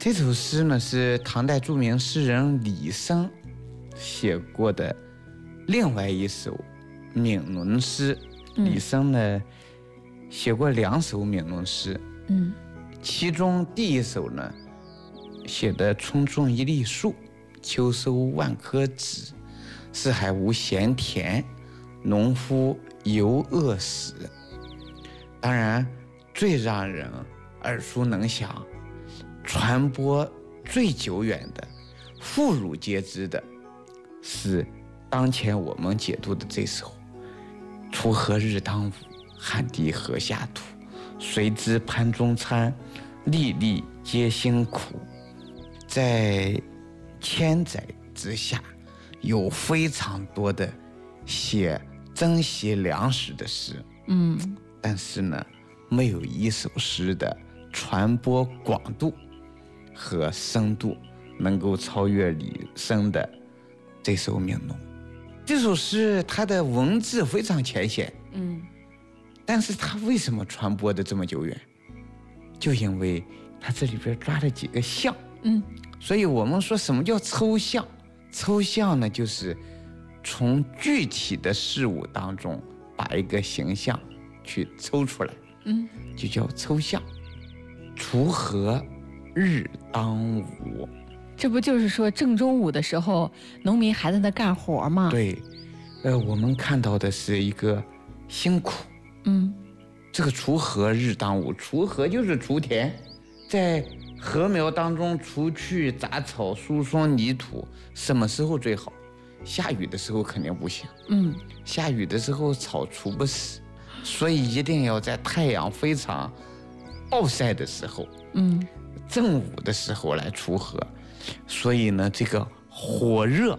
这首诗呢是唐代著名诗人李绅写过的另外一首悯农诗。李绅呢写过2首悯农诗，其中第一首呢写的春种一粒粟，秋收万颗子，四海无闲田，农夫犹饿死。当然最让人耳熟能详、传播最久远的、妇孺皆知的是当前我们解读的这首锄禾日当午，汗滴禾下土，谁知盘中餐，粒粒皆辛苦。在千载之下，有非常多的写珍惜粮食的诗，但是呢，没有一首诗的传播广度和深度能够超越李绅的这首悯农。这首诗它的文字非常浅显，但是它为什么传播的这么久远？就因为它这里边抓了几个象，所以我们说什么叫抽象？抽象呢，就是从具体的事物当中把一个形象去抽出来，就叫抽象。锄禾日当午， 这不就是说正中午的时候，农民还在那干活吗？ 对，我们看到的是一个辛苦。这个锄禾日当午，锄禾就是锄田，在禾苗当中除去杂草、疏松泥土，什么时候最好？下雨的时候肯定不行。下雨的时候草除不死，所以一定要在太阳非常暴晒的时候，正午的时候来锄禾。所以呢，这个火热，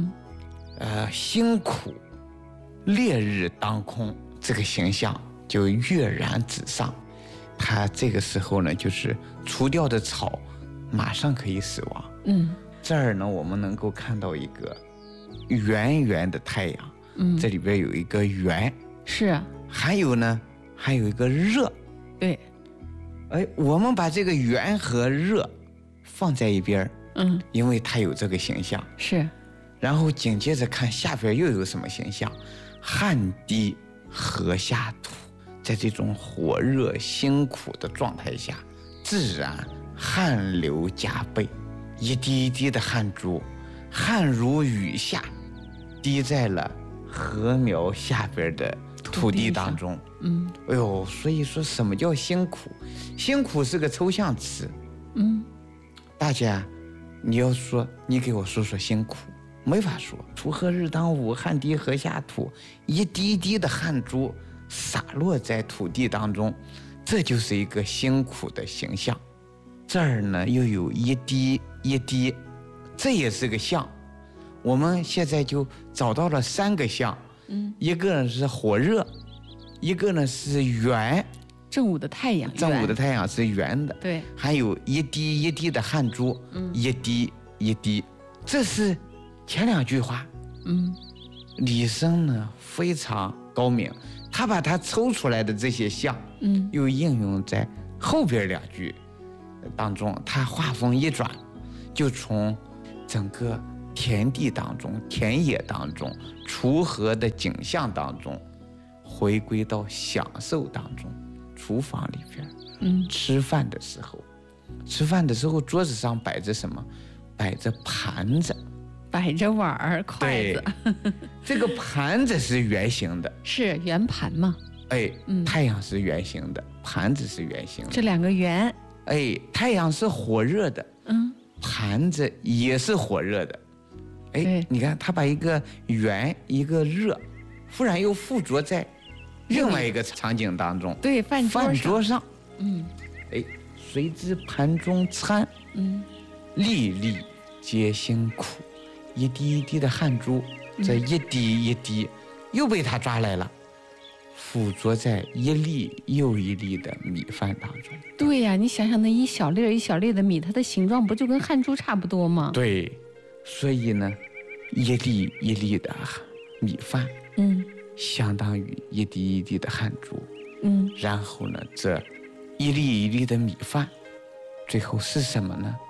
辛苦，烈日当空，这个形象就跃然纸上。他这个时候呢，就是除掉的草马上可以死亡。这儿呢，我们能够看到一个圆圆的太阳，这里边有一个圆， 是， 还有呢，还有一个热。 对， 我们把这个圆和热放在一边，因为它有这个形象。 是， 然后紧接着看下边又有什么形象？汗滴禾下土。在这种火热辛苦的状态下，自然汗流浃背，一滴一滴的汗珠，汗如雨下，滴在了禾苗下边的土地当中。所以说什么叫辛苦？辛苦是个抽象词。大家，你要说，你给我说说辛苦，没法说。锄禾日当午，汗滴禾下土，一滴一滴的汗珠洒落在土地当中，这就是一个辛苦的形象。这儿呢又有一滴一滴，这也是个象。我们现在就找到了3个象，一个是火热，一个呢是圆， 正午的太阳， 正午的太阳是圆的， 对， 还有一滴一滴的汗珠，一滴一滴，这是前2句话。李绅呢非常高明，他把他抽出来的这些象，又应用在后边2句当中。他话锋一转，就从整个田地当中、田野当中、锄禾的景象当中，回归到享受当中。厨房里边，吃饭的时候，桌子上摆着什么？摆着盘子。 摆着碗儿、筷子。 这个盘子是圆形的， 是圆盘嘛？ 太阳是圆形的，盘子是圆形的， 这2个圆。 太阳是火热的，盘子也是火热的。你看他把一个圆一个热，忽然又附着在另外一个场景当中。 对，饭桌上。谁知盘中餐，粒粒皆辛苦。一滴一滴的汗珠，这一滴一滴又被他抓来了，附着在一粒又一粒的米饭当中。 对呀，你想想那一小粒一小粒的米，它的形状不就跟汗珠差不多吗？ 对，所以呢，一粒一粒的米饭，相当于一滴一滴的汗珠。然后呢，这一粒一粒的米饭，最后是什么呢？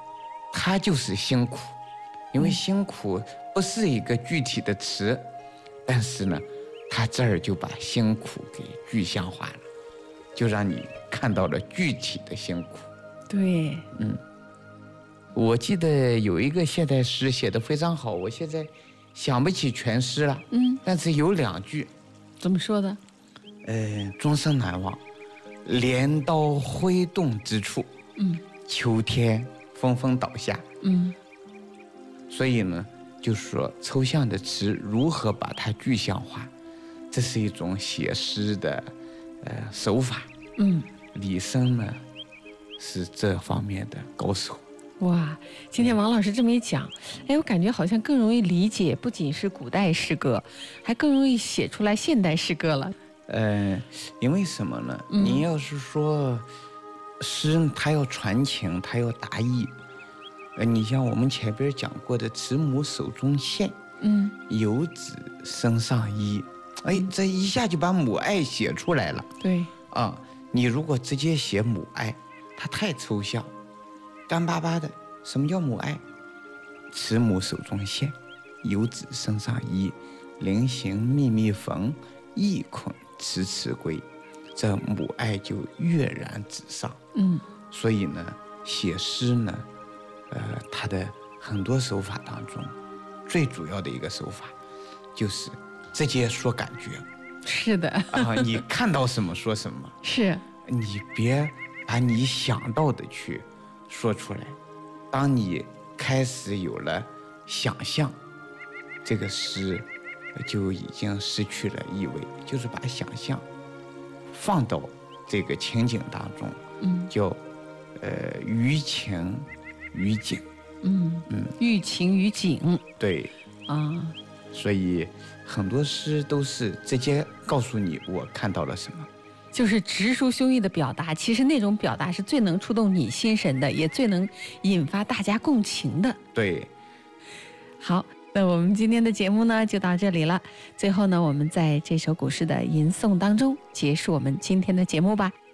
它就是辛苦，因为辛苦不是一个具体的词，但是呢，它这儿就把辛苦给具象化了，就让你看到了具体的辛苦。 对， 我记得有一个现代诗写得非常好，我现在想不起全诗了，但是有2句， 怎么说的？ 终生难忘。镰刀挥动之处，秋天纷纷倒下。所以呢，就是说抽象的词如何把它具象化，这是一种写诗的手法。李绅呢是这方面的高手。 哇，今天王老师这么一讲，我感觉好像更容易理解，不仅是古代诗歌，还更容易写出来现代诗歌了。 因为什么呢？你要是说诗，它要传情，它要达意。你像我们前边讲过的“慈母手中线，游子身上衣”，这一下就把母爱写出来了。 对啊，你如果直接写母爱，它太抽象，干巴巴的。什么叫母爱？慈母手中线，游子身上衣，临行密密缝，意恐迟迟归。这母爱就跃然纸上。所以呢，写诗呢，它的很多手法当中，最主要的一个手法，就是直接说感觉。 是的啊，你看到什么说什么。 是， 你别把你想到的去说出来。当你开始有了想象，这个诗就已经失去了意味，就是把想象放到这个情景当中，叫于情于景。 寓情于景。 对啊， 所以很多诗都是直接告诉你我看到了什么， 就是直抒胸臆的表达。其实那种表达是最能触动你心神的，也最能引发大家共情的。 对。 好，那我们今天的节目呢就到这里了。最后呢，我们在这首古诗的吟诵当中结束我们今天的节目吧。